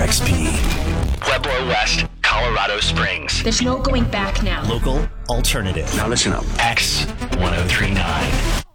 WXP. Pueblo West, Colorado Springs. There's no going back now. Local alternative. Now listen up. X1039.